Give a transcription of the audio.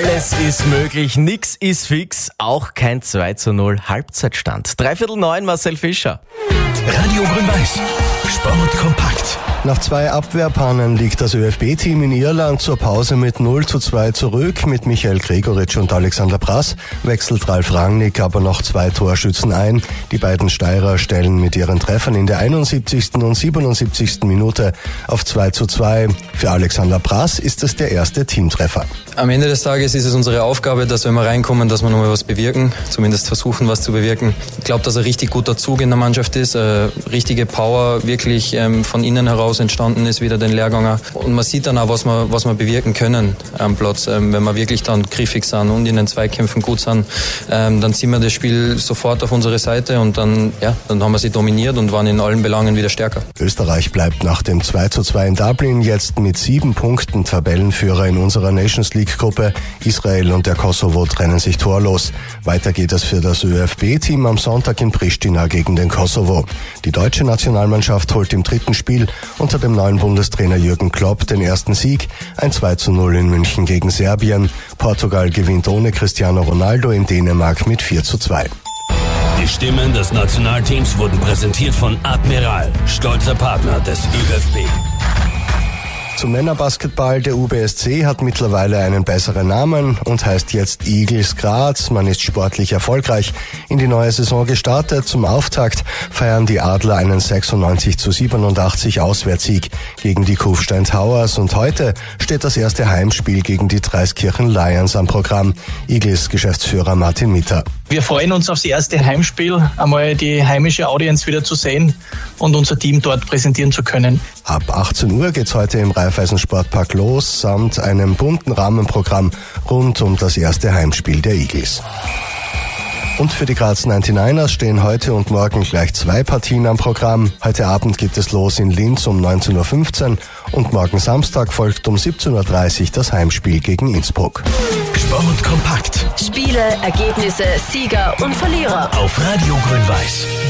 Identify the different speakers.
Speaker 1: Alles ist möglich, nix ist fix, auch kein 2:0 Halbzeitstand. 8:45, Marcel Fischer.
Speaker 2: Radio Grün-Weiß, Sport kompakt.
Speaker 3: Nach 2 Abwehrpannen liegt das ÖFB-Team in Irland zur Pause mit 0:2 zurück. Mit Michael Gregoritsch und Alexander Prass wechselt Ralf Rangnick aber noch 2 Torschützen ein. Die beiden Steirer stellen mit ihren Treffern in der 71. und 77. Minute auf 2:2. Für Alexander Prass ist es der erste Teamtreffer.
Speaker 4: Am Ende des Tages ist es unsere Aufgabe, dass wenn wir reinkommen, dass wir nochmal was bewirken, zumindest versuchen, was zu bewirken. Ich glaube, dass ein richtig guter Zug in der Mannschaft ist, richtige Power wirklich von innen heraus entstanden ist, wieder den Lehrganger. Und man sieht dann auch, was wir bewirken können am Platz. Wenn wir wirklich dann griffig sind und in den Zweikämpfen gut sind, dann ziehen wir das Spiel sofort auf unsere Seite und dann haben wir sie dominiert und waren in allen Belangen wieder stärker.
Speaker 3: Österreich bleibt nach dem 2:2 in Dublin jetzt mit 7 Punkten Tabellenführer in unserer Nations League-Gruppe. Israel und der Kosovo trennen sich torlos. Weiter geht es für das ÖFB-Team am Sonntag in Pristina gegen den Kosovo. Die deutsche Nationalmannschaft holt im 3. Spiel unter dem neuen Bundestrainer Jürgen Klopp den ersten Sieg, ein 2:0 in München gegen Serbien. Portugal gewinnt ohne Cristiano Ronaldo in Dänemark mit 4:2.
Speaker 2: Die Stimmen des Nationalteams wurden präsentiert von Admiral, stolzer Partner des ÖFB.
Speaker 3: Zum Männerbasketball, der UBSC hat mittlerweile einen besseren Namen und heißt jetzt Eagles Graz. Man ist sportlich erfolgreich in die neue Saison gestartet. Zum Auftakt feiern die Adler einen 96:87 Auswärtssieg gegen die Kufstein Towers. Und heute steht das erste Heimspiel gegen die Dreiskirchen Lions am Programm. Eagles Geschäftsführer Martin Mitter.
Speaker 5: Wir freuen uns aufs erste Heimspiel, einmal die heimische Audience wieder zu sehen und unser Team dort präsentieren zu können.
Speaker 3: Ab 18 Uhr geht's heute im Raiffeisen-Sportpark los, samt einem bunten Rahmenprogramm rund um das erste Heimspiel der Eagles. Und für die Graz 99ers stehen heute und morgen gleich 2 Partien am Programm. Heute Abend geht es los in Linz um 19:15 Uhr und morgen Samstag folgt um 17:30 Uhr das Heimspiel gegen Innsbruck.
Speaker 2: Sport kompakt.
Speaker 6: Spiele, Ergebnisse, Sieger und Verlierer.
Speaker 2: Auf Radio Grün-Weiß.